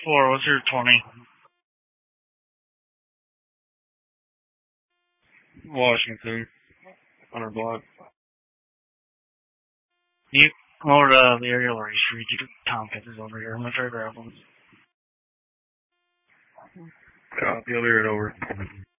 4, what's your 20? Washington. 100 block. You or the area where you read Tompkins is over here. I'm gonna try to grab them. Copy, I'll be right over.